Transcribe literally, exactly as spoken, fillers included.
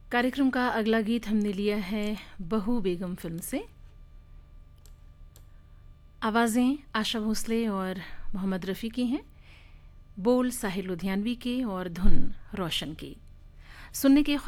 कार्यक्रम का अगला गीत हमने लिया है बहू बेगम फिल्म से। आवाज़ें आशा भोसले और मोहम्मद रफ़ी की हैं, बोल साहिल लुधियानवी के और धुन रोशन की। सुनने के